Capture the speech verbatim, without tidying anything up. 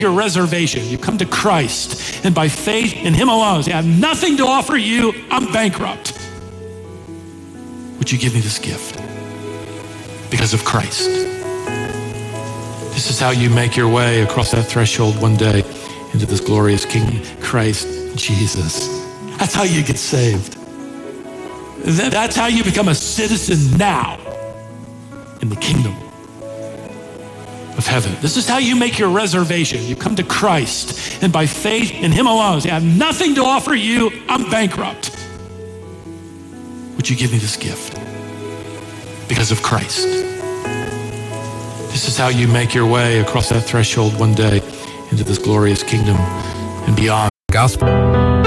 your reservation. You come to Christ, and by faith in him alone, say, I have nothing to offer you. I'm bankrupt. Would you give me this gift? Because of Christ. This is how you make your way across that threshold one day into this glorious kingdom, Christ Jesus. That's how you get saved. That's how you become a citizen now in the kingdom of heaven. This is how you make your reservation. You come to Christ, and by faith in him alone, say, I have nothing to offer you. I'm bankrupt. Would you give me this gift? Because of Christ. This is how you make your way across that threshold one day into this glorious kingdom and beyond. Gospel.